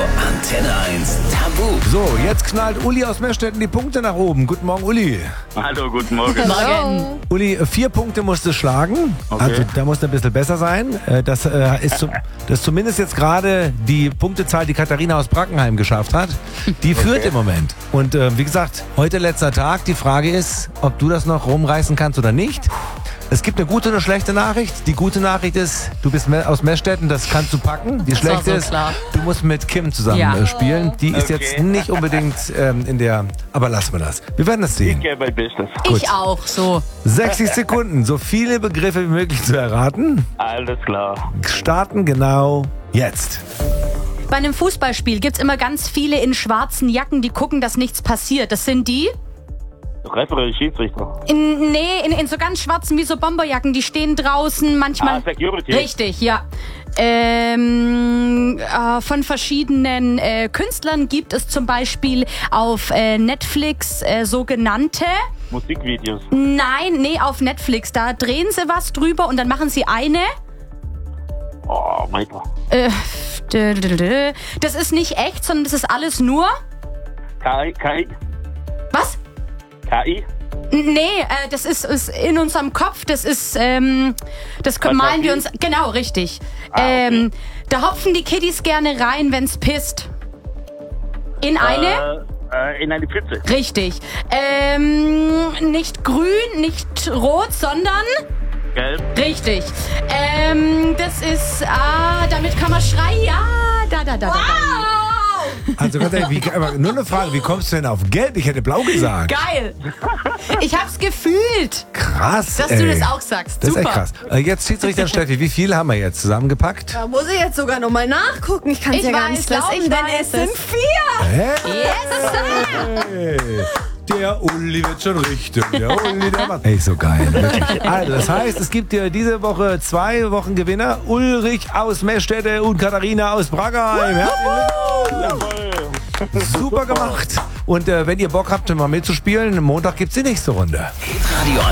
Antenne 1 Tabu. So, jetzt knallt Uli aus Meschstetten die Punkte nach oben. Guten Morgen, Uli. Hallo, guten Morgen. Morgen. Uli, 4 Punkte musst du schlagen. Okay. Also da musst du ein bisschen besser sein. Das ist zumindest jetzt gerade die Punktezahl, die Katharina aus Brackenheim geschafft hat. Die führt im Moment. Und wie gesagt, heute letzter Tag. Die Frage ist, ob du das noch rumreißen kannst oder nicht. Es gibt eine gute und eine schlechte Nachricht. Die gute Nachricht ist, du bist aus Meschstetten, das kannst du packen. Die schlechte ist, du musst mit Kim zusammen spielen. Die ist jetzt nicht unbedingt in der... Aber lassen wir das. Wir werden das sehen. Ich gebe mein Bestes. Ich auch, so. 60 Sekunden, so viele Begriffe wie möglich zu erraten. Alles klar. Starten genau jetzt. Bei einem Fußballspiel gibt's immer ganz viele in schwarzen Jacken, die gucken, dass nichts passiert. Das sind die? Referee, Schiedsrichter. In so ganz schwarzen, wie so Bomberjacken, die stehen draußen, manchmal... Security. Richtig, ja. Von verschiedenen Künstlern gibt es zum Beispiel auf Netflix sogenannte... Musikvideos. Nein, auf Netflix. Da drehen sie was drüber und dann machen sie eine... Oh, weiter. Das ist nicht echt, sondern das ist alles nur... KI. Was? KI. Nee, das ist in unserem Kopf, das ist, das malen wir uns, genau, richtig. Okay. Da hopfen die Kiddies gerne rein, wenn's pisst. In eine? In eine Pfütze. Richtig. Nicht grün, nicht rot, sondern? Gelb. Richtig. Das ist, damit kann man schreien, ja, da. Also ganz ehrlich, nur eine Frage, wie kommst du denn auf Gelb? Ich hätte Blau gesagt. Geil. Ich hab's gefühlt, Krass, dass du das auch sagst. Das Super. ist echt krass. Jetzt Schiedsrichter Steffi, wie viel haben wir jetzt zusammengepackt? Da muss ich jetzt sogar nochmal nachgucken. Ich kann es ja gar nicht glauben, denn es sind 4. Hä? Yes. Hey, der Uli wird schon richten. Der Uli, der macht. Ey, so geil, wirklich. Also, das heißt, es gibt hier diese Woche 2 Wochengewinner. Ulrich aus Meschstetten und Katharina aus Brackenheim. Jawohl. Super gemacht. Und wenn ihr Bock habt, mal mitzuspielen, Montag gibt's die nächste Runde. Hitradio